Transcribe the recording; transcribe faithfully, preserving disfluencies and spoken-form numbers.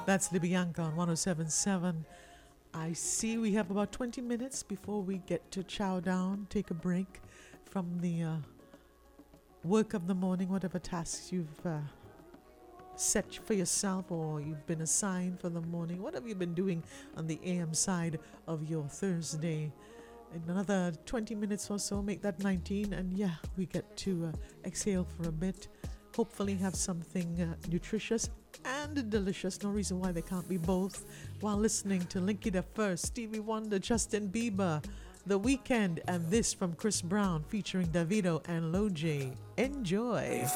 That's Libianca on one oh seven point seven. I see we have about twenty minutes before we get to chow down, take a break from the uh, work of the morning, whatever tasks you've uh, set for yourself or you've been assigned for the morning. What have you been doing on the A M side of your Thursday? In another twenty minutes or so, make that nineteen, and yeah, we get to uh, exhale for a bit. Hopefully have something uh, nutritious and delicious. No reason why they can't be both. While listening to Link It Up First, Stevie Wonder, Justin Bieber, The Weeknd, and this from Chris Brown featuring Davido and Loj. Enjoy.